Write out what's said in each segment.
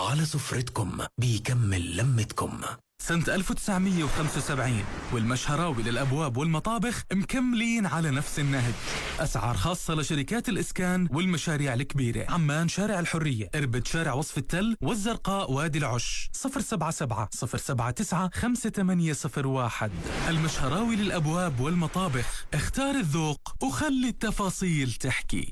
على سفرتكم بيكمل لمتكم. سنة 1975 والمشهراوي للأبواب والمطابخ مكملين على نفس النهج. أسعار خاصة لشركات الإسكان والمشاريع الكبيرة. عمان شارع الحرية، إربد شارع وصف التل، والزرقاء وادي العش. 077 079 5801. المشهراوي للأبواب والمطابخ. اختار الذوق وخلي التفاصيل تحكي.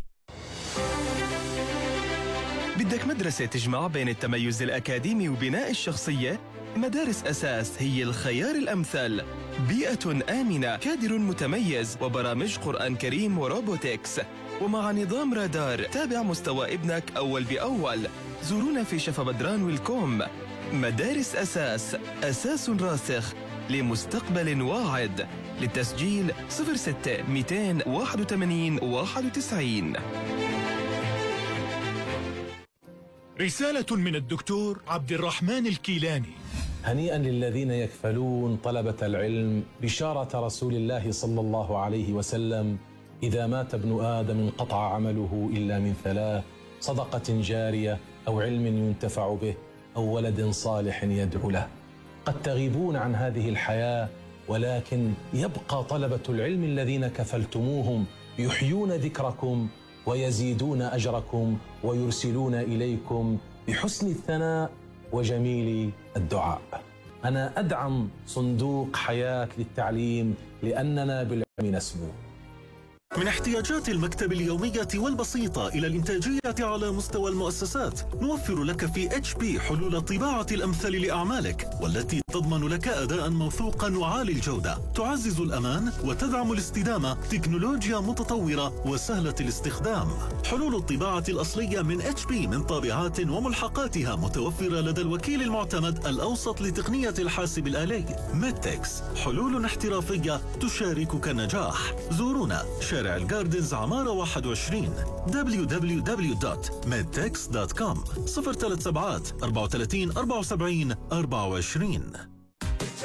بدك مدرسة تجمع بين التميز الأكاديمي وبناء الشخصية؟ مدارس أساس هي الخيار الأمثل. بيئة آمنة، كادر متميز، وبرامج قرآن كريم وروبوتكس، ومع نظام رادار. تابع مستوى ابنك أول بأول. زورونا في شفا بدران والكوم. مدارس أساس، أساس راسخ لمستقبل واعد. للتسجيل 06 281 91. رسالة من الدكتور عبد الرحمن الكيلاني. هنيئا للذين يكفلون طلبة العلم بشارة رسول الله صلى الله عليه وسلم: إذا مات ابن آدم انقطع عمله إلا من ثلاث: صدقة جارية، أو علم ينتفع به، أو ولد صالح يدعو له. قد تغيبون عن هذه الحياة، ولكن يبقى طلبة العلم الذين كفلتموهم يحيون ذكركم ويزيدون أجركم ويرسلون إليكم بحسن الثناء وجميل الدعاء. أنا أدعم صندوق حياة للتعليم لأننا بالعلم نسمو. من احتياجات المكتب اليومية والبسيطة إلى الإنتاجية على مستوى المؤسسات، نوفر لك في HP حلول الطباعة الأمثل لأعمالك، والتي تضمن لك أداء موثوقا وعالي الجودة، تعزز الأمان وتدعم الاستدامة، تكنولوجيا متطورة وسهلة الاستخدام. حلول الطباعة الأصلية من HP من طابعات وملحقاتها متوفرة لدى الوكيل المعتمد الأوسط لتقنية الحاسب الآلي ميدتكس. حلول احترافية تشاركك النجاح. زورونا شارع الجاردنز عمارة 21 www.medtex.com 037 34 74 24.